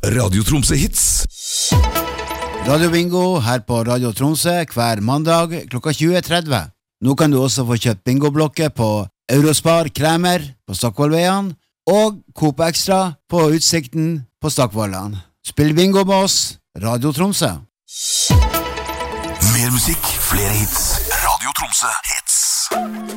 Radio Tromsø Hits. Radio Bingo her på Radio Tromsø hver mandag klokka 20:30. Nå kan du også få kjøpt bingoblokker på Eurospar Kremer på Stockvollveien og Coop Extra på Utsikten på Stockvollan. Spill bingo med oss, Radio Tromsø. Mer musikk, flere hits. Radio Tromsø Hits.